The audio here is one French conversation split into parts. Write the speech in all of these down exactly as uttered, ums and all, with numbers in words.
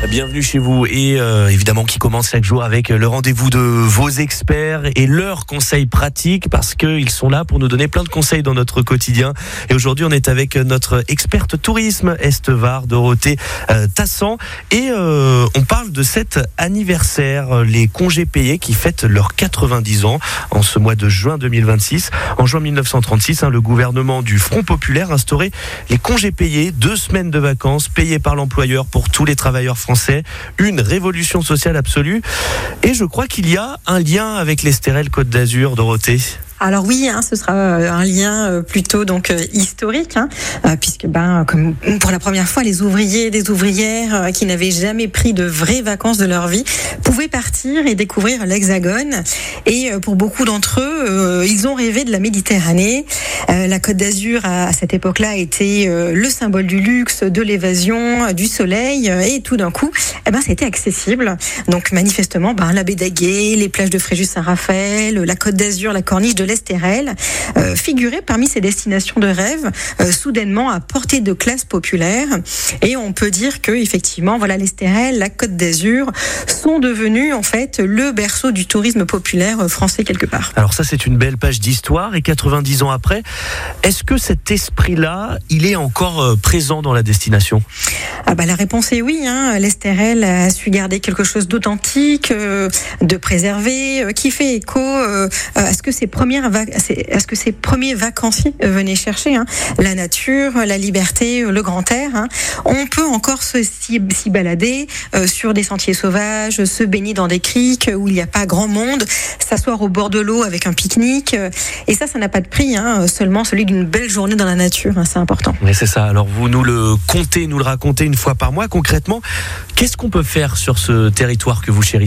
Bienvenue chez vous et euh, évidemment qui commence chaque jour avec le rendez-vous de vos experts et leurs conseils pratiques parce qu'ils sont là pour nous donner plein de conseils dans notre quotidien. Et aujourd'hui, on est avec notre experte tourisme Est-Var, Dorothée euh, Tassan et euh, on parle de cet anniversaire, les congés payés qui fêtent leurs quatre-vingt-dix ans en ce mois de juin deux mille vingt-six. En juin mille neuf cent trente-six, hein, le gouvernement du Front populaire instaurait les congés payés, deux semaines de vacances payées par l'employeur pour tous les travailleurs français. Une révolution sociale absolue. Et je crois qu'il y a un lien avec l'Estérel Côte d'Azur, Dorothée. Alors oui, hein, ce sera un lien plutôt donc historique, hein, puisque ben comme pour la première fois, les ouvriers et des ouvrières qui n'avaient jamais pris de vraies vacances de leur vie pouvaient partir et découvrir l'Hexagone. Et pour beaucoup d'entre eux, ils ont rêvé de la Méditerranée. La Côte d'Azur à cette époque-là était le symbole du luxe, de l'évasion, du soleil, et tout d'un coup, eh ben c'était accessible. Donc manifestement, ben la baie d'Aguet, les plages de Fréjus-Saint-Raphaël, la Côte d'Azur, la corniche de l'Estérel euh, figuraient parmi ces destinations de rêve, euh, soudainement à portée de classe populaire. Et on peut dire que effectivement, voilà, l'Estérel, la Côte d'Azur sont devenus en fait le berceau du tourisme populaire français quelque part. Alors ça, c'est une belle page d'histoire. Et quatre-vingt-dix ans après, est-ce que cet esprit-là, il est encore euh, présent dans la destination ? Ah bah la réponse est oui. Hein. L'Estérel a su garder quelque chose d'authentique, euh, de préservé, euh, qui fait écho euh, à ce que ses premières Est-ce que ces premiers vacanciers venaient chercher hein, la nature, la liberté, le grand air hein. On peut encore se, s'y, s'y balader euh, sur des sentiers sauvages, se baigner dans des criques où il n'y a pas grand monde, s'asseoir au bord de l'eau avec un pique-nique. Euh, et ça, ça n'a pas de prix, hein, seulement celui d'une belle journée dans la nature. Hein, c'est important. Mais c'est ça. Alors vous nous le contez, nous le racontez une fois par mois. Concrètement, qu'est-ce qu'on peut faire sur ce territoire que vous chérissez ?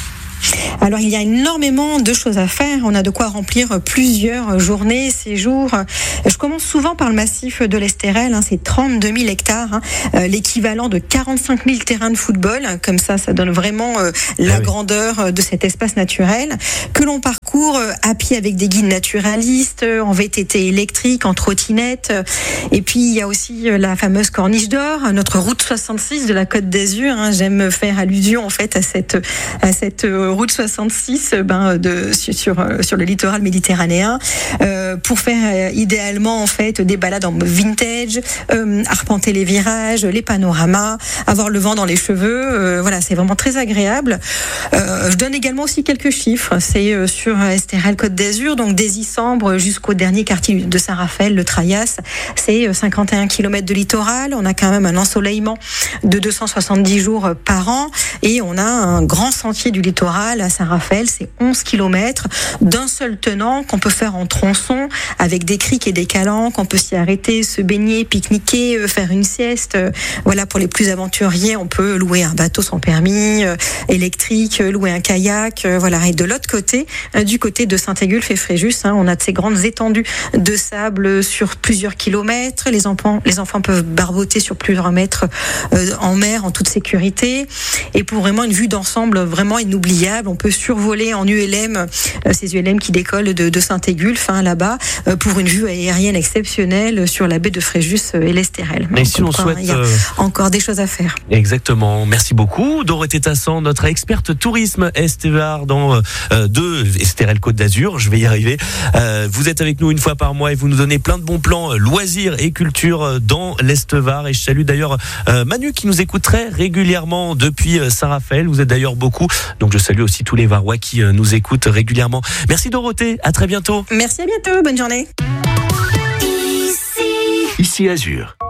Alors il y a énormément de choses à faire, on a de quoi remplir plusieurs journées, séjours. Je commence souvent par le massif de l'Estérel, hein, c'est trente-deux mille hectares, hein, euh, l'équivalent de quarante-cinq mille terrains de football, comme ça ça donne vraiment euh, la ah oui. grandeur de cet espace naturel, que l'on parcourt euh, à pied avec des guides naturalistes, en V T T électrique, en trottinette, et puis il y a aussi la fameuse Corniche d'Or, notre route soixante-six de la Côte d'Azur, hein, j'aime faire allusion en fait à cette, à cette route soixante-six ben, de, sur, sur le littoral méditerranéen euh, pour faire euh, idéalement en fait des balades en vintage, euh, arpenter les virages, les panoramas, avoir le vent dans les cheveux, euh, voilà, c'est vraiment très agréable. Euh, je donne également aussi quelques chiffres, c'est euh, sur Estérel Côte d'Azur, donc des Issambres jusqu'au dernier quartier de Saint-Raphaël, le Traias, c'est cinquante et un kilomètres de littoral, on a quand même un ensoleillement de deux cent soixante-dix jours par an et on a un grand sentier du littoral à Saint-Raphaël, c'est onze kilomètres d'un seul tenant qu'on peut faire en tronçon avec des criques et des calanques, on peut s'y arrêter, se baigner, pique-niquer, faire une sieste. Voilà, pour les plus aventuriers, on peut louer un bateau sans permis, électrique, louer un kayak, voilà. Et de l'autre côté, du côté de Saint-Égulphe et Fréjus, hein, on a de ces grandes étendues de sable sur plusieurs kilomètres. Les enfants, les enfants peuvent barboter sur plusieurs mètres euh, en mer en toute sécurité. Et pour vraiment une vue d'ensemble vraiment inoubliable, on peut survoler en U L M, euh, ces U L M qui décollent de, de Saint-Égulphe, hein, là-bas, euh, pour une vue aérienne exceptionnelle sur la baie de Fréjus et l'Estérel. Mais si on souhaite, il y a encore des choses à faire. Exactement. Merci beaucoup, Dorothée Tassan, notre experte tourisme Est-Var dans euh, de Estérel Côte d'Azur. Je vais y arriver. Euh, vous êtes avec nous une fois par mois et vous nous donnez plein de bons plans euh, loisirs et culture dans l'Est-Var. Et je salue d'ailleurs euh, Manu qui nous écoute très régulièrement depuis euh, Saint-Raphaël. Vous êtes d'ailleurs beaucoup, donc je salue aussi tous les Varois qui euh, nous écoutent régulièrement. Merci Dorothée, à très bientôt. Merci, à bientôt, bonne journée. Ici, Ici Azur.